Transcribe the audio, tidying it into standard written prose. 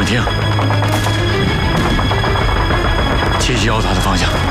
停，切记要打的方向。